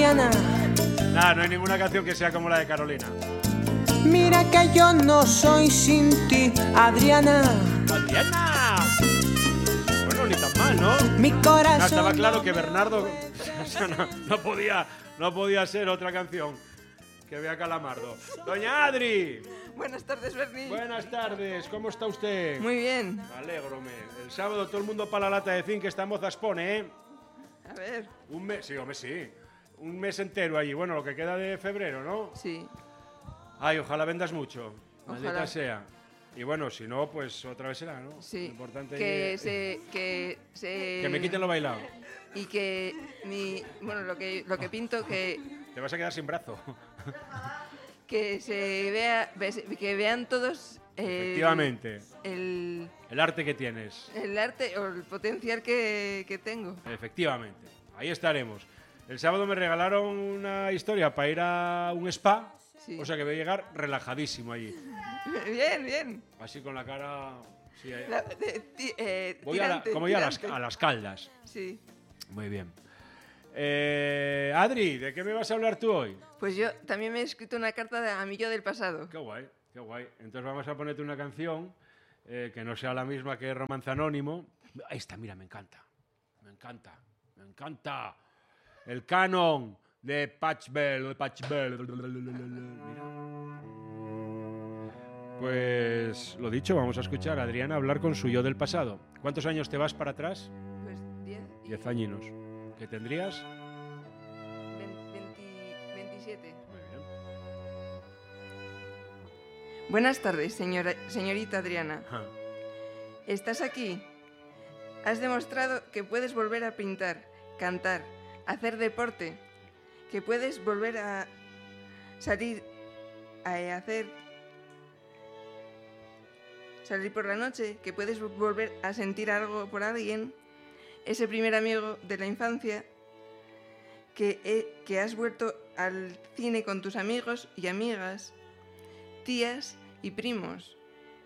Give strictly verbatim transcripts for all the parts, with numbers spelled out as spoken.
Adriana. Nada, no hay ninguna canción que sea como la de Carolina. Mira que yo no soy sin ti, Adriana. ¡Adriana! Bueno, ni tan mal, ¿no? Mi corazón. No, estaba claro que Bernardo no, no, podía, no podía ser otra canción que vea Calamardo. ¡Doña Adri! Buenas tardes, Berni. Buenas tardes, ¿cómo está usted? Muy bien. Me alegro, me. El sábado todo el mundo para la lata de zinc que esta moza expone, ¿eh? A ver. Un mes, sí, hombre, sí. Un mes entero allí. Bueno, lo que queda de febrero, ¿no? Sí. Ay, ojalá vendas mucho. Ojalá. Maldita sea. Y bueno, si no, pues otra vez será, ¿no? Sí. Lo importante que es se que se que me quiten lo bailado. Y que mi bueno, lo que lo que pinto que Te vas a quedar sin brazo. que se vea que vean todos el, Efectivamente. El El arte que tienes. El arte o el potencial que, que tengo. Efectivamente. Ahí estaremos. El sábado me regalaron una historia para ir a un spa. Sí. O sea que voy a llegar relajadísimo allí. Bien, bien. Así con la cara... Sí, eh. la, de, ti, eh, voy tirante, a la, como ya a las, a las caldas. Sí. Muy bien. Eh, Adri, ¿de qué me vas a hablar tú hoy? Pues yo también me he escrito una carta de, a mi yo del pasado. Qué guay, qué guay. Entonces vamos a ponerte una canción eh, que no sea la misma que Romance Anónimo. Ahí está, mira, me encanta. Me encanta, me encanta. El canon de Patchbell, de Patchbell. Mira. Pues lo dicho, vamos a escuchar a Adriana hablar con su yo del pasado. ¿Cuántos años te vas para atrás? Pues diez. Diez añinos. ¿Qué tendrías? veintisiete. Muy bien. Buenas tardes, señora, señorita Adriana. Ah. ¿Estás aquí? Has demostrado que puedes volver a pintar, cantar, hacer deporte, que puedes volver a salir a hacer salir por la noche, que puedes volver a sentir algo por alguien, ese primer amigo de la infancia, que, he, que has vuelto al cine con tus amigos y amigas, tías y primos,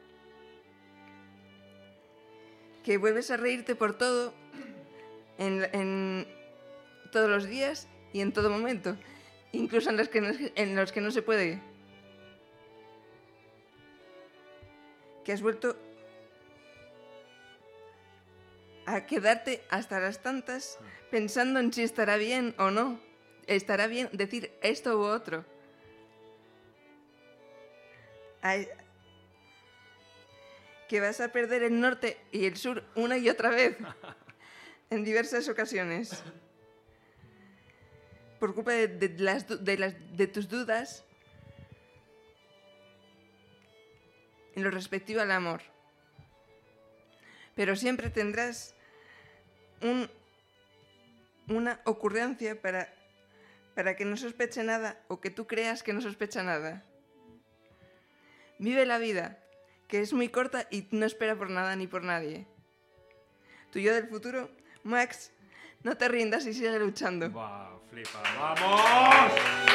que vuelves a reírte por todo, en, en todos los días y en todo momento, incluso en los que no, en los que no se puede. Que has vuelto a quedarte hasta las tantas pensando en si estará bien o no. Estará bien decir esto u otro. Ay, que vas a perder el norte y el sur una y otra vez en diversas ocasiones. Por culpa de, de, las, de, las, de tus dudas en lo respectivo al amor. Pero siempre tendrás un, una ocurrencia para, para que no sospeche nada o que tú creas que no sospecha nada. Vive la vida, que es muy corta y no espera por nada ni por nadie. Tu yo del futuro, Max, no te rindas y sigue luchando. Wow, flipa, ¡vamos!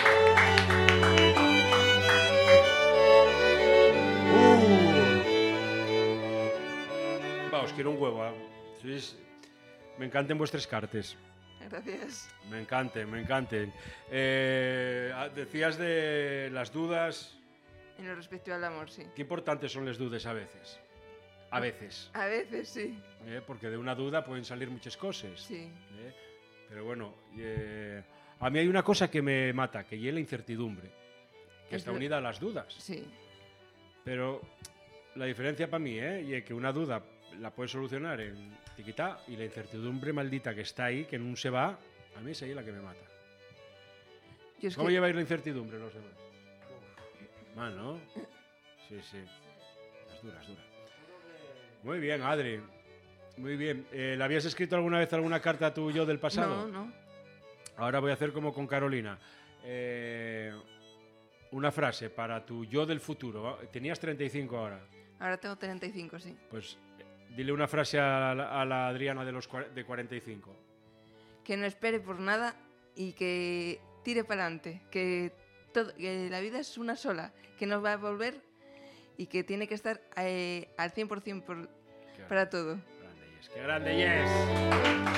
Os quiero un huevo. ¿eh? Sois... Me encanten vuestras cartas. Gracias. Me encanten, me encanten. Eh, decías de las dudas. En lo respectivo al amor, sí. Qué importantes son las dudas a veces. A veces. A veces, sí. Eh, porque de una duda pueden salir muchas cosas. Sí. Eh, pero bueno, eh, a mí hay una cosa que me mata, que es la incertidumbre, que es está lo... unida a las dudas. Sí. Pero la diferencia para mí, ¿eh? Y es que una duda la puedes solucionar en tiquitá y la incertidumbre maldita que está ahí, que no se va, a mí es ahí la que me mata. Es ¿Cómo que... lleváis la incertidumbre los demás? Uf, mal, ¿no? Sí, sí. Es dura, es dura. Muy bien, Adri. Muy bien. Eh, ¿Le habías escrito alguna vez alguna carta a tu yo del pasado? No, no. Ahora voy a hacer como con Carolina. Eh, una frase para tu yo del futuro. Tenías treinta y cinco ahora. Ahora tengo treinta y cinco, sí. Pues dile una frase a la, a la Adriana de los de cuarenta y cinco. Que no espere por nada y que tire para adelante. Que, que la vida es una sola, que no va a volver y que tiene que estar eh, al cien por ciento por, para todo. Grande yes, qué grande yes.